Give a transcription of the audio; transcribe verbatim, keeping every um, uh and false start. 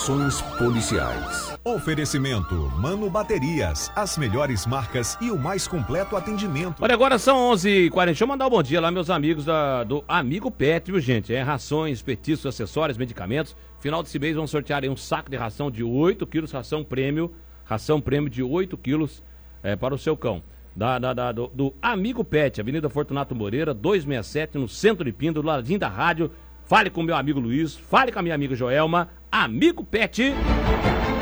Informações policiais. Oferecimento Mano Baterias, as melhores marcas e o mais completo atendimento. Olha, agora são onze e quarenta. Deixa eu mandar um bom dia lá, meus amigos da, do Amigo Pet, viu, gente? É rações, petiscos, acessórios, medicamentos. Final desse mês vamos sortear aí um saco de ração de oito quilos, ração prêmio. Ração prêmio de oito quilos é, para o seu cão. Da, da, da, do, do Amigo Pet, Avenida Fortunato Moreira, duzentos e sessenta e sete, no centro de Pinto, do ladinho da rádio. Fale com o meu amigo Luiz, fale com a minha amiga Joelma. Amigo Pet.